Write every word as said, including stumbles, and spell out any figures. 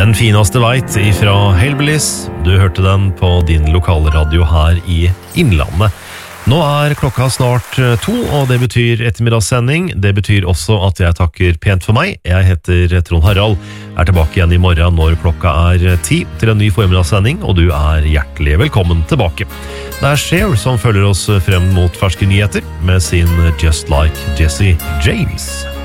Den finaste veit ifra Hellbillies. Du hørte den på din lokale radio her i Innlandet. Nå er klokka snart to, og det betyr ettermiddagssending. Det betyr også at jeg takker pent for meg. Jeg heter Trond Harald, er tilbake igjen i morgen når klokka er ti til en ny formidagssending, og du er hjertelig velkommen tilbake. Det er Cher som følger oss frem mot ferske nyheter med sin Just Like Jesse James.